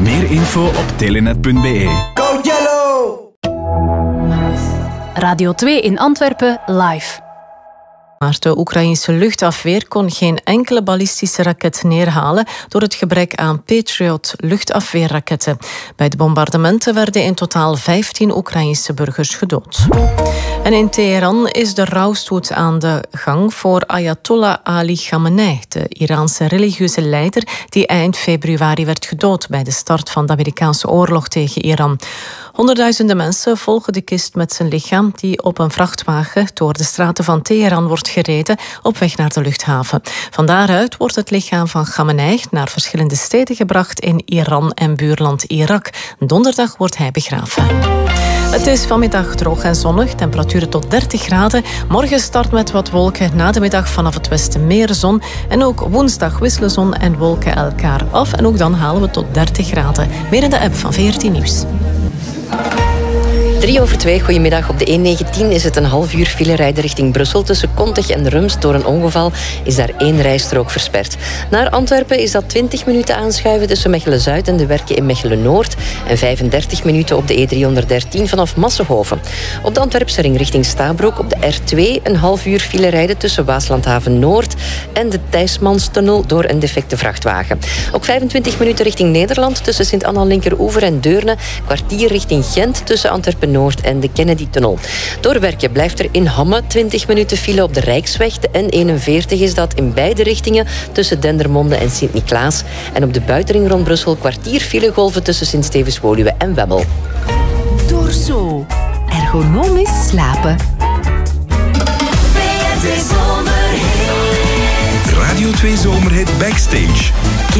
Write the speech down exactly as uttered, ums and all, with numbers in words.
Meer info op telenet punt be. Go Yellow! Radio twee in Antwerpen live. Maar de Oekraïnse luchtafweer kon geen enkele ballistische raket neerhalen door het gebrek aan Patriot luchtafweerraketten. Bij de bombardementen werden in totaal vijftien Oekraïnse burgers gedood. En in Teheran is de rouwstoet aan de gang voor Ayatollah Ali Khamenei, de Iraanse religieuze leider die eind februari werd gedood bij de start van de Amerikaanse oorlog tegen Iran. Honderdduizenden mensen volgen de kist met zijn lichaam die op een vrachtwagen door de straten van Teheran wordt gereden op weg naar de luchthaven. Van daaruit wordt het lichaam van Khamenei naar verschillende steden gebracht in Iran en buurland Irak. Donderdag wordt hij begraven. Het is vanmiddag droog en zonnig, temperaturen tot dertig graden. Morgen start met wat wolken, na de middag vanaf het westen meer zon. En ook woensdag wisselen zon en wolken elkaar af. En ook dan halen we tot dertig graden. Meer in de app van veertien Nieuws. Drie over twee, goedemiddag. Op de E negentien is het een half uur file rijden richting Brussel. Tussen Kontich en Rumst door een ongeval is daar één rijstrook versperd. Naar Antwerpen is dat twintig minuten aanschuiven tussen Mechelen-Zuid en de werken in Mechelen-Noord. En vijfendertig minuten op de E driehonderddertien vanaf Massenhoven. Op de Antwerpse ring richting Stabroek op de R twee een half uur file rijden tussen Waaslandhaven-Noord en de Thijsmanstunnel door een defecte vrachtwagen. Ook vijfentwintig minuten richting Nederland tussen Sint-Anna-Linkeroever en Deurne. Kwartier richting Gent tussen Antwerpen Noord en de Kennedy-tunnel. Door werken blijft er in Hamme twintig minuten file op de Rijksweg. De N eenenveertig is dat in beide richtingen tussen Dendermonde en Sint-Niklaas. En op de buitenring rond Brussel kwartier filegolven tussen Sint-Stevens-Woluwe en Wemmel. Torso. Ergonomisch slapen. Radio twee Zomerhit Backstage.